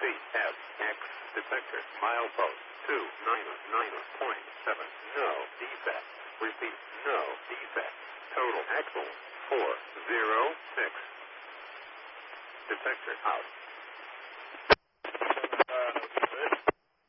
CFX detector. Milepost 299.7. No defect. Repeat, no defect. Total axle 406. Detector out.